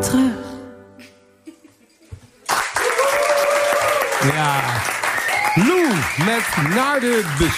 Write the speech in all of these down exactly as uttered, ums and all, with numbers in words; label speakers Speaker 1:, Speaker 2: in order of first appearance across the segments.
Speaker 1: quatre heures.
Speaker 2: Ja, Lou met Naar de Bus.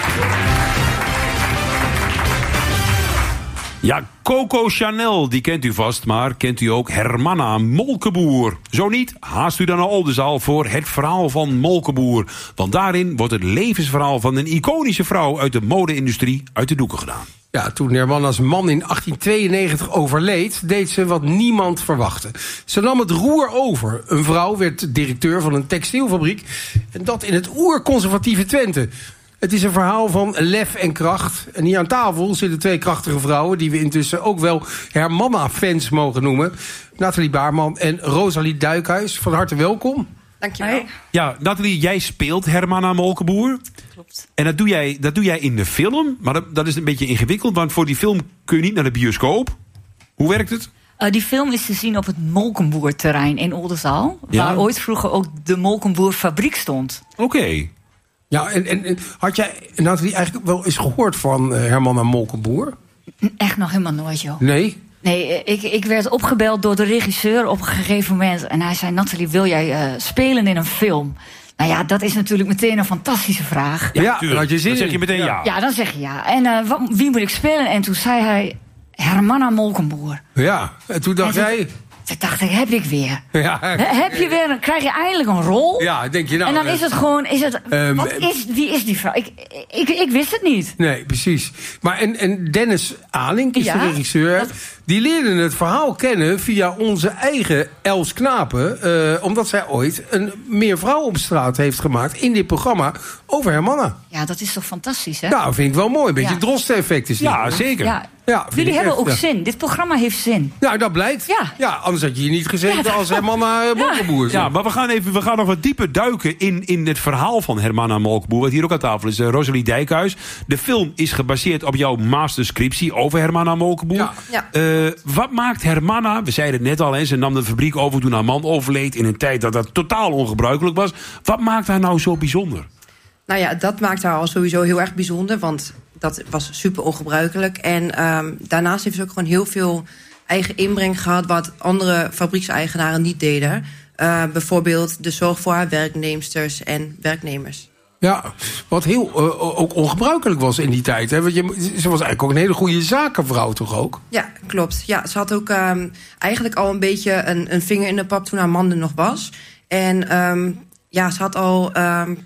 Speaker 3: Ja, Coco Chanel, die kent u vast, maar kent u ook Hermanna Molkenboer? Zo niet, haast u dan naar Oldenzaal voor het verhaal van Molkenboer. Want daarin wordt het levensverhaal van een iconische vrouw uit de mode-industrie uit de doeken gedaan.
Speaker 2: Ja, toen Hermanna's man in achttien tweeënnegentig overleed, deed ze wat niemand verwachtte. Ze nam het roer over. Een vrouw werd directeur van een textielfabriek. En dat in het oerconservatieve Twente. Het is een verhaal van lef en kracht. En hier aan tafel zitten twee krachtige vrouwen, die we intussen ook wel Hermanna-fans mogen noemen. Nathalie Baarman en Rosalie Duikhuis. Van harte welkom.
Speaker 4: Dankjewel.
Speaker 3: Ja, Nathalie, jij speelt Hermanna Molkenboer.
Speaker 4: Klopt.
Speaker 3: En dat doe jij, dat doe jij in de film. Maar dat, dat is een beetje ingewikkeld, want voor die film kun je niet naar de bioscoop. Hoe werkt het?
Speaker 4: Uh, die film is te zien op het Molkenboerterrein in Oldenzaal.
Speaker 3: Ja.
Speaker 4: Waar ooit vroeger ook de Molkenboerfabriek stond.
Speaker 3: Oké. Okay.
Speaker 2: Ja, en, en, en had jij, Nathalie, eigenlijk wel eens gehoord van uh, Hermanna Molkenboer?
Speaker 4: Echt nog helemaal nooit, joh.
Speaker 2: Nee?
Speaker 4: Nee, ik, ik werd opgebeld door de regisseur op een gegeven moment. En hij zei, Nathalie, wil jij uh, spelen in een film? Nou ja, dat is natuurlijk meteen een fantastische vraag.
Speaker 2: Ja, ja dan had je zin
Speaker 3: dan zeg je
Speaker 2: in.
Speaker 3: meteen ja. ja.
Speaker 4: Ja, dan zeg je ja. En uh, wat, wie moet ik spelen? En toen zei hij, Hermanna Molkenboer.
Speaker 2: Ja, en toen dacht
Speaker 4: en toen,
Speaker 2: jij...
Speaker 4: Toen dacht ik, heb ik weer.
Speaker 2: Ja.
Speaker 4: He, heb je weer, krijg je eindelijk een rol?
Speaker 2: Ja, denk je nou...
Speaker 4: En dan is het gewoon, is het,
Speaker 2: um,
Speaker 4: wat is, wie is die vrouw? Ik, ik, ik wist het niet.
Speaker 2: Nee, precies. Maar en, en Dennis Alink is
Speaker 4: Ja,
Speaker 2: de regisseur.
Speaker 4: dat...
Speaker 2: Die leerde het verhaal kennen via onze eigen Els Knapen. Uh, omdat zij ooit een meer vrouw op straat heeft gemaakt in dit programma over Hermanna.
Speaker 4: Ja, dat is toch fantastisch, hè?
Speaker 2: Nou, vind ik wel mooi. Een beetje
Speaker 4: ja.
Speaker 2: Drosten-effect is dit.
Speaker 3: Ja, zeker.
Speaker 4: Ja.
Speaker 2: Ja,
Speaker 4: Jullie hebben
Speaker 2: echt,
Speaker 4: ook
Speaker 2: ja.
Speaker 4: zin. Dit programma heeft zin.
Speaker 2: Nou, dat blijkt.
Speaker 4: Ja.
Speaker 2: ja anders had je hier niet gezeten
Speaker 4: ja,
Speaker 2: als Hermanna Molkenboer.
Speaker 3: Ja, maar we gaan, even, we gaan nog wat dieper duiken in, in het verhaal van Hermanna Molkenboer. Wat hier ook aan tafel is, uh, Rosalie Dijkhuis. De film is gebaseerd op jouw masterscriptie over Hermanna Molkenboer.
Speaker 2: Ja.
Speaker 4: Ja.
Speaker 3: Uh, wat maakt Hermanna, we zeiden het net al, hè, ze nam de fabriek over toen haar man overleed in een tijd dat dat totaal ongebruikelijk was. Wat maakt haar nou zo bijzonder?
Speaker 5: Nou ja, dat maakt haar al sowieso heel erg bijzonder, want dat was super ongebruikelijk. En um, daarnaast heeft ze ook gewoon heel veel eigen inbreng gehad wat andere fabriekseigenaren niet deden. Uh, bijvoorbeeld de zorg voor haar werknemsters en werknemers.
Speaker 2: Ja, wat heel uh, ook ongebruikelijk was in die tijd. Hè? Want je, ze was eigenlijk ook een hele goede zakenvrouw, toch ook?
Speaker 5: Ja, klopt. Ja, ze had ook um, eigenlijk al een beetje een, een vinger in de pap toen haar man er nog was. En um, ja, ze had al... Um,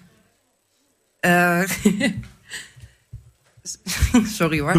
Speaker 5: uh, Sorry hoor.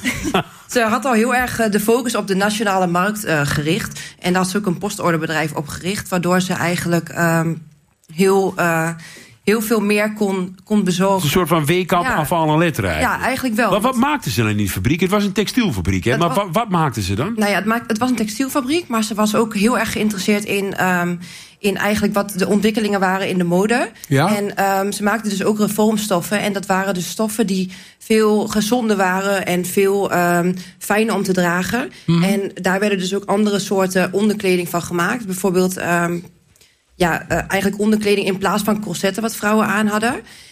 Speaker 5: Ze had al heel erg de focus op de nationale markt uh, gericht. En daar had ze ook een postorderbedrijf op gericht. Waardoor ze eigenlijk um, heel, uh, heel veel meer kon, kon bezorgen.
Speaker 3: Een soort van weekamp
Speaker 5: ja.
Speaker 3: avant la lettre eigenlijk.
Speaker 5: Ja, eigenlijk wel.
Speaker 3: Maar wat maakte ze dan in die fabriek? Het was een textielfabriek, hè? Maar
Speaker 5: was...
Speaker 3: wat, wat maakte ze dan?
Speaker 5: Nou ja, het, maakt, het was een textielfabriek. Maar ze was ook heel erg geïnteresseerd in... Um, in eigenlijk wat de ontwikkelingen waren in de mode.
Speaker 2: Ja.
Speaker 5: En um, ze maakten dus ook reformstoffen. En dat waren dus stoffen die veel gezonder waren... en veel um, fijner om te dragen. Mm. En daar werden dus ook andere soorten onderkleding van gemaakt. Bijvoorbeeld um, ja, uh, eigenlijk onderkleding in plaats van corsetten... wat vrouwen aan hadden.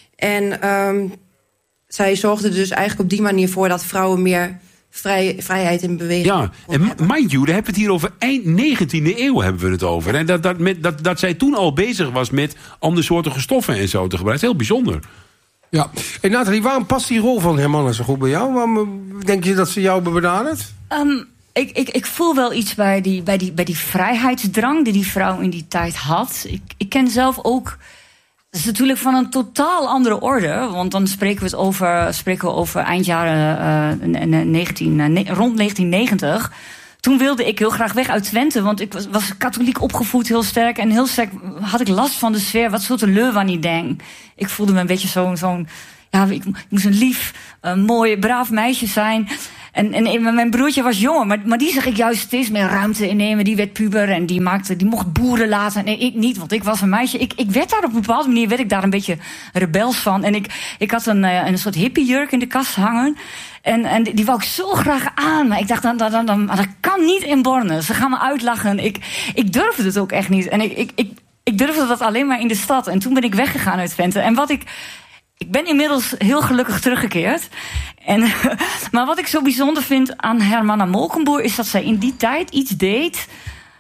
Speaker 5: En um, zij zorgden dus eigenlijk op die manier voor... dat vrouwen meer... Vrij, vrijheid in beweging.
Speaker 3: Ja, en mind you, daar hebben we het hier over eind negentiende eeuw hebben we het over. En dat, dat, met, dat, dat zij toen al bezig was met andersoortige stoffen en zo te gebruiken. Dat is heel bijzonder.
Speaker 2: Ja, en Nathalie, waarom past die rol van Hermanna zo goed bij jou? Waarom denk je dat ze jou hebben benaderd?
Speaker 4: Um, ik, ik, ik voel wel iets bij die, bij, die, bij die vrijheidsdrang die die vrouw in die tijd had. Ik, ik ken zelf ook... Dat is natuurlijk van een totaal andere orde. Want dan spreken we het over, spreken we over eind jaren uh, negentien, uh, ne- rond negentien negentig. Toen wilde ik heel graag weg uit Twente. Want ik was, was katholiek opgevoed heel sterk. En heel sterk had ik last van de sfeer. Wat zult de Leuwe niet denken? Ik voelde me een beetje zo'n... zo'n ja, ik, ik moest een lief, uh, mooi, braaf meisje zijn... En, en mijn broertje was jonger, maar, maar die zag ik juist steeds meer ruimte innemen. Die werd puber en die, maakte, die mocht boeren laten. En ik niet, want ik was een meisje. Ik, ik werd daar op een bepaalde manier werd ik daar een beetje rebels van. En ik, ik had een, een soort hippiejurk in de kast hangen. En, en die wou ik zo graag aan. Maar ik dacht, dan, dan, dan, dan, dat kan niet in Borne. Ze gaan me uitlachen. Ik, ik durfde het ook echt niet. En ik, ik, ik, ik durfde dat alleen maar in de stad. En toen ben ik weggegaan uit Twente. En wat ik... Ik ben inmiddels heel gelukkig teruggekeerd. En, maar wat ik zo bijzonder vind aan Hermanna Molkenboer... is dat zij in die tijd iets deed...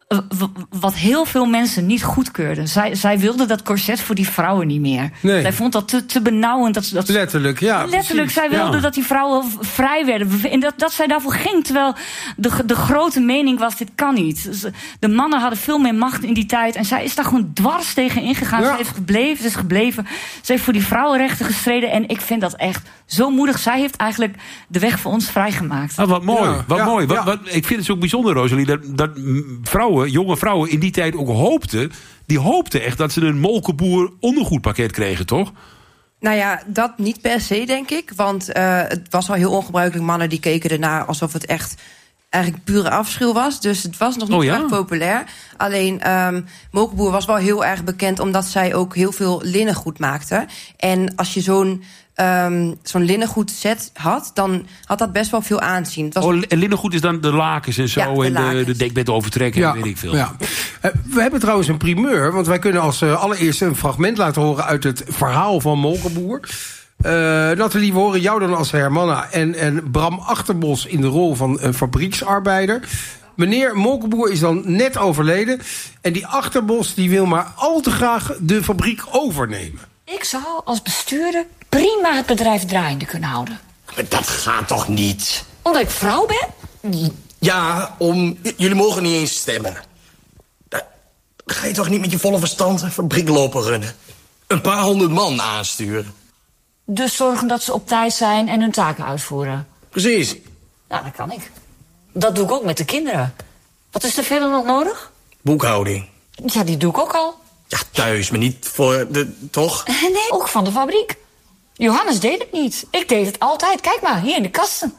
Speaker 4: wat heel veel mensen niet goedkeurden. Zij, zij wilde dat corset voor die vrouwen niet meer.
Speaker 2: Nee.
Speaker 4: Zij vond dat te, te benauwend. Dat, dat,
Speaker 2: Letterlijk, ja.
Speaker 4: Letterlijk,
Speaker 2: precies.
Speaker 4: zij wilde
Speaker 3: Ja.
Speaker 4: dat die vrouwen vrij werden. En dat, dat zij daarvoor ging. Terwijl de, de grote mening was, dit kan niet. De mannen hadden veel meer macht in die tijd. En zij is daar gewoon dwars tegen ingegaan.
Speaker 2: Ja.
Speaker 4: Ze, heeft gebleven, ze is gebleven. Ze heeft voor die vrouwenrechten gestreden. En ik vind dat echt zo moedig. Zij heeft eigenlijk de weg voor ons vrijgemaakt.
Speaker 3: Ah, wat mooi,
Speaker 2: Ja,
Speaker 3: wat
Speaker 2: ja,
Speaker 3: mooi. Wat,
Speaker 2: ja.
Speaker 3: wat, ik vind het zo bijzonder, Rosalie, dat, dat vrouwen, jonge vrouwen in die tijd ook hoopten. Die hoopten echt dat ze een Molkenboer ondergoedpakket kregen, toch?
Speaker 5: Nou ja, dat niet per se, denk ik. Want uh, het was al heel ongebruikelijk. Mannen die keken ernaar alsof het echt eigenlijk pure afschuw was. Dus het was nog niet
Speaker 3: Oh ja?
Speaker 5: erg populair. Alleen, um, Molkenboer was wel heel erg bekend omdat zij ook heel veel linnengoed maakte. En als je zo'n um, zo'n linnengoed set had, dan had dat best wel veel aanzien. Het was...
Speaker 3: Oh, en linnengoed is dan de lakens en zo.
Speaker 5: Ja, de
Speaker 3: en de,
Speaker 5: lakens.
Speaker 3: de dekbed overtrekken en weet ik veel.
Speaker 2: Ja. Uh, we hebben trouwens een primeur, want wij kunnen als uh, allereerste een fragment laten horen uit het verhaal van Molkenboer. Uh, Nathalie, we horen jou dan als Hermanna en, en Bram Achterbos in de rol van een fabrieksarbeider. Meneer Molkenboer is dan net overleden en die Achterbos die wil maar al te graag de fabriek overnemen.
Speaker 1: Ik zou als bestuurder prima het bedrijf draaiende kunnen houden.
Speaker 6: Maar dat gaat toch niet?
Speaker 1: Omdat ik vrouw ben?
Speaker 6: Ja, om... Jullie mogen niet eens stemmen. Dan ga je toch niet met je volle verstand een fabriek lopen runnen? Een paar honderd man aansturen.
Speaker 1: Dus zorgen dat ze op tijd zijn en hun taken uitvoeren.
Speaker 6: Precies.
Speaker 1: Nou, dat kan ik. Dat doe ik ook met de kinderen. Wat is er verder nog nodig?
Speaker 6: Boekhouding.
Speaker 1: Ja, die doe ik ook al.
Speaker 6: Ja, thuis, maar niet voor de... Toch?
Speaker 1: Nee, ook van de fabriek. Johannes deed het niet. Ik deed het altijd. Kijk maar, hier in de kasten.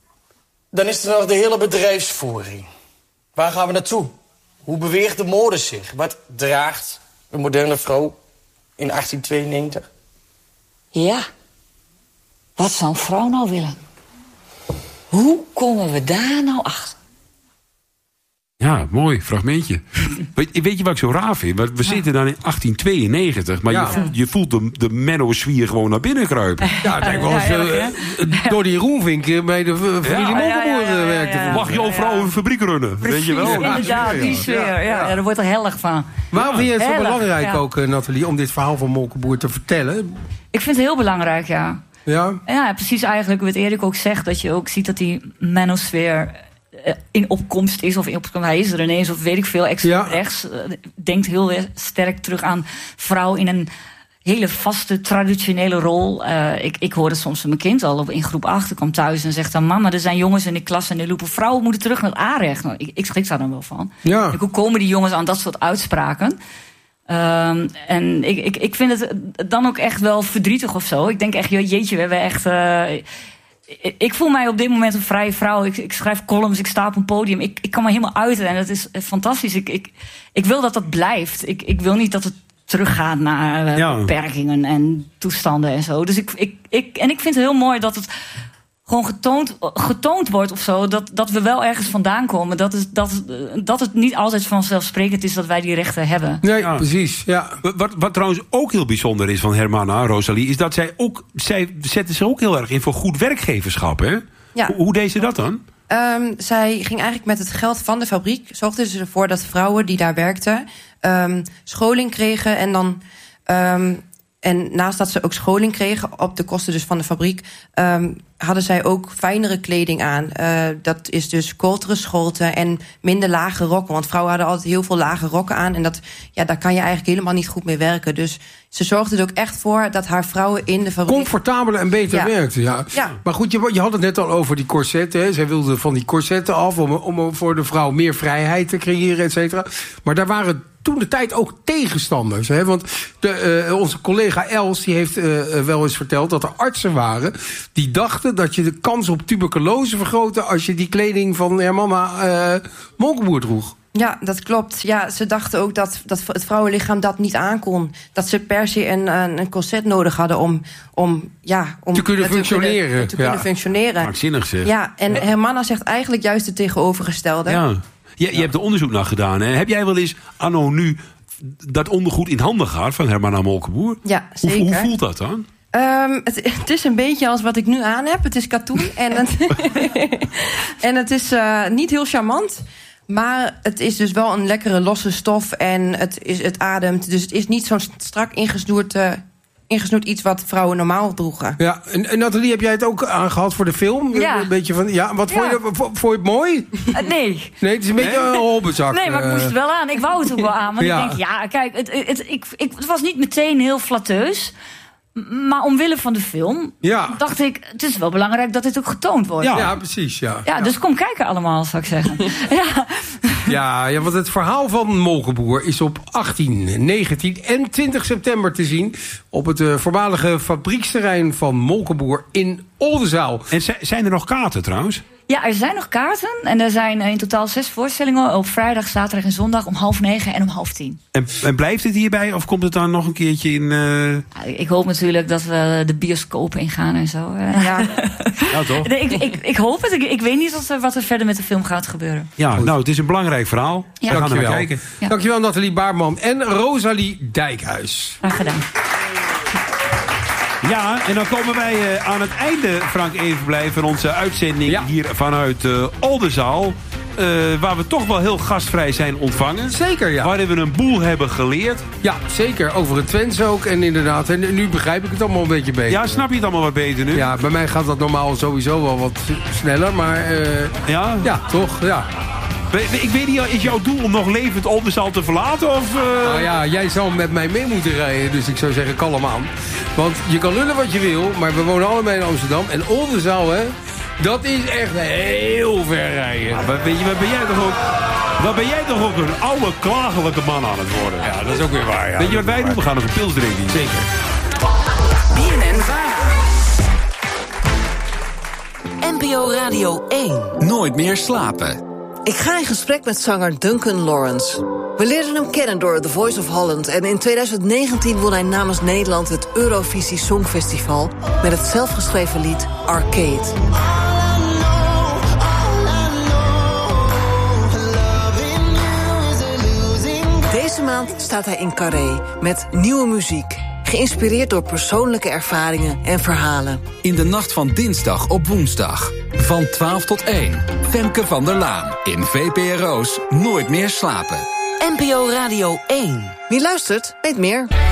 Speaker 6: Dan is er nog de hele bedrijfsvoering. Waar gaan we naartoe? Hoe beweegt de mode zich? Wat draagt een moderne vrouw in achttien tweeënnegentig?
Speaker 1: Ja. Wat zou een vrouw nou willen? Hoe komen we daar nou achter?
Speaker 3: Ja, mooi fragmentje. weet, weet je wat ik zo raar vind? We, we zitten dan in achttien tweeënnegentig, maar
Speaker 2: Ja.
Speaker 3: je voelt, je voelt de, de Menno-zwier gewoon naar binnen kruipen.
Speaker 2: Ja, het lijkt wel eens uh, door die Roelvink bij de uh, familie
Speaker 3: Ja,
Speaker 2: Molkenboer
Speaker 4: ja, ja, ja, ja,
Speaker 2: werkte.
Speaker 4: ja.
Speaker 3: Mag je overal een fabriek runnen? Weet je wel?
Speaker 2: Ja,
Speaker 4: Inderdaad,
Speaker 2: sfeer,
Speaker 4: die
Speaker 2: ja.
Speaker 4: sfeer. Ja, ja, daar wordt er hellig van.
Speaker 2: Waarom vind je het zo
Speaker 4: Heel erg,
Speaker 2: belangrijk
Speaker 4: ja.
Speaker 2: ook, uh, Nathalie, om dit verhaal van Molkenboer te vertellen?
Speaker 4: Ik vind het heel belangrijk, ja.
Speaker 2: Ja?
Speaker 4: Ja, precies eigenlijk wat Erik ook zegt. Dat je ook ziet dat die manosfeer uh, in opkomst is. Of in opkomst, hij is er ineens, of weet ik veel, extreem
Speaker 2: Ja.
Speaker 4: rechts. Uh, denkt heel sterk terug aan vrouw in een hele vaste, traditionele rol. Uh, ik, ik hoorde soms van mijn kind al op in groep acht. Ik kwam thuis en zegt dan: mama, er zijn jongens in de klas en die lopen vrouwen moeten terug naar het A-recht. Nou, ik, ik schrik daar dan wel van.
Speaker 2: Ja.
Speaker 4: Ik, hoe komen die jongens aan dat soort uitspraken? Um, en ik, ik, ik vind het dan ook echt wel verdrietig of zo. Ik denk echt, jeetje, we hebben echt... Uh, ik, ik voel mij op dit moment een vrije vrouw. Ik, ik schrijf columns, ik sta op een podium. Ik, ik kan me helemaal uiten en dat is fantastisch. Ik, ik, ik wil dat dat blijft. Ik, ik wil niet dat het teruggaat naar uh,
Speaker 3: Ja.
Speaker 4: beperkingen en toestanden en zo. Dus ik, ik, ik, en ik vind het heel mooi dat het gewoon getoond, getoond wordt of zo. Dat, dat we wel ergens vandaan komen. Dat, is, dat, dat het niet altijd vanzelfsprekend is dat wij die rechten hebben.
Speaker 2: Nee,
Speaker 3: Ja.
Speaker 2: precies. Ja.
Speaker 3: Wat, wat trouwens ook heel bijzonder is van Hermanna, Rosalie, is dat zij ook, zij zette zich ook heel erg in voor goed werkgeverschap, hè?
Speaker 5: Ja.
Speaker 3: Hoe, hoe deed ze dat dan?
Speaker 5: Um, zij ging eigenlijk met het geld van de fabriek, zorgde ze ervoor dat vrouwen die daar werkten um, scholing kregen. En dan um, en naast dat ze ook scholing kregen op de kosten dus van de fabriek, um, hadden zij ook fijnere kleding aan. Uh, dat is dus kortere scholten en minder lage rokken. Want vrouwen hadden altijd heel veel lage rokken aan. En dat, ja, daar kan je eigenlijk helemaal niet goed mee werken. Dus ze zorgde er ook echt voor dat haar vrouwen in de fabriek
Speaker 2: Comfortabeler en beter
Speaker 5: Ja.
Speaker 2: werkte, ja.
Speaker 5: Ja.
Speaker 2: Maar goed, je, je had het net al over die corsetten. Hè. Zij wilde van die corsetten af om, om voor de vrouw meer vrijheid te creëren, et cetera. Maar daar waren toen de tijd ook tegenstanders. Hè? Want de, uh, onze collega Els die heeft uh, wel eens verteld dat er artsen waren die dachten dat je de kans op tuberculose vergrootte als je die kleding van Hermanna uh, Molkenboer droeg.
Speaker 5: Ja, dat klopt. Ja, ze dachten ook dat, dat het vrouwenlichaam dat niet aankon. Dat ze per se een, een, een corset nodig hadden om, om, ja, om
Speaker 2: Te kunnen
Speaker 5: te
Speaker 2: functioneren,
Speaker 5: kunnen- te
Speaker 2: ja.
Speaker 5: kunnen functioneren.
Speaker 3: Krankzinnig zeg.
Speaker 5: Ja, en Hermanna zegt eigenlijk juist het tegenovergestelde.
Speaker 3: Ja. Je, je hebt er onderzoek naar gedaan. Hè? Heb jij wel eens anno nu dat ondergoed in handen gehad van Hermanna Molkenboer?
Speaker 5: Ja,
Speaker 3: Hoe,
Speaker 5: zeker.
Speaker 3: hoe voelt dat dan?
Speaker 5: Um, het, het is een beetje als wat ik nu aan heb. Het is katoen en het, en het is uh, niet heel charmant. Maar het is dus wel een lekkere losse stof en het, is, het ademt. Dus het is niet zo'n strak ingesnoerd, uh, ingesnoerd iets wat vrouwen normaal droegen.
Speaker 2: Ja, en, en Nathalie, heb jij het ook aangehad voor de film?
Speaker 4: Ja.
Speaker 2: Een beetje van, ja, wat vond,
Speaker 4: Ja.
Speaker 2: je, vond, vond je het mooi?
Speaker 4: Uh, nee.
Speaker 2: Nee, het is een beetje een hobbezak.
Speaker 4: Nee, maar ik moest het wel aan. Ik wou het ook wel aan. Want
Speaker 2: Ja.
Speaker 4: ik denk, ja, kijk, het, het, het, ik, ik, het was niet meteen heel flatteus. M- Maar omwille van de film
Speaker 2: Ja.
Speaker 4: dacht ik, het is wel belangrijk dat dit ook getoond wordt.
Speaker 2: Ja,
Speaker 4: Ja,
Speaker 2: ja precies, ja.
Speaker 4: dus kom kijken allemaal, zou ik zeggen. ja.
Speaker 2: Ja, ja, want het verhaal van Molkenboer is op achttien, negentien en twintig september te zien op het uh, voormalige fabrieksterrein van Molkenboer in Oldenzaal.
Speaker 3: En z- zijn er nog kaarten trouwens?
Speaker 4: Ja, er zijn nog kaarten. En er zijn in totaal zes voorstellingen op vrijdag, zaterdag en zondag om half negen en om half tien.
Speaker 3: En, en blijft het hierbij of komt het dan nog een keertje in... Uh...
Speaker 4: Ja, ik hoop natuurlijk dat we de bioscoop ingaan en zo.
Speaker 5: Ja.
Speaker 3: Ja, toch?
Speaker 4: Nee, ik, ik, ik hoop het. Ik, ik weet niet wat er, wat er verder met de film gaat gebeuren.
Speaker 3: Ja, nou, het is een belangrijk verhaal.
Speaker 4: Ja.
Speaker 3: We gaan er
Speaker 2: Dankjewel.
Speaker 3: naar kijken.
Speaker 4: Ja.
Speaker 2: Dankjewel Nathalie Baarman en Rosalie Dijkhuis.
Speaker 4: Graag gedaan.
Speaker 3: Ja, en dan komen wij uh, aan het einde, Frank Evenblij, van onze uitzending
Speaker 2: Ja.
Speaker 3: hier vanuit uh, Oldenzaal. Uh, waar we toch wel heel gastvrij zijn ontvangen.
Speaker 2: Zeker, ja.
Speaker 3: Waarin we een boel hebben geleerd.
Speaker 2: Ja, zeker. Over het Twents ook. En inderdaad, en nu begrijp ik het allemaal een beetje beter.
Speaker 3: Ja, snap je het allemaal wat beter nu?
Speaker 2: Ja, bij mij gaat dat normaal sowieso wel wat sneller, maar uh,
Speaker 3: Ja?
Speaker 2: ja, toch, ja.
Speaker 3: We- we- Ik weet niet, is jouw doel om nog levend Oldenzaal te verlaten? Of, uh...
Speaker 2: Nou ja, jij zou met mij mee moeten rijden, dus ik zou zeggen, kalm aan. Want je kan lullen wat je wil, maar we wonen allebei in Amsterdam. En Oldenzaal, hè, dat is echt heel ver rijden.
Speaker 3: Ja, maar weet je, wat ben jij toch ook... Wat ben jij toch ook een oude, klagelijke man aan het worden?
Speaker 2: Ja, dat is ook weer waar, ja.
Speaker 3: Weet je wat wij doen? We gaan nog een pils drinken.
Speaker 2: Zeker.
Speaker 7: B N N Vara. N P O Radio één.
Speaker 8: Nooit meer slapen.
Speaker 9: Ik ga in gesprek met zanger Duncan Lawrence. We leerden hem kennen door The Voice of Holland en in twintig negentien won hij namens Nederland het Eurovisie Songfestival met het zelfgeschreven lied Arcade. Deze maand staat hij in Carré met nieuwe muziek, geïnspireerd door persoonlijke ervaringen en verhalen.
Speaker 8: In de nacht van dinsdag op woensdag. Van twaalf tot één. Femke van der Laan. In V P R O's Nooit meer slapen.
Speaker 7: N P O Radio één.
Speaker 9: Wie luistert, weet meer.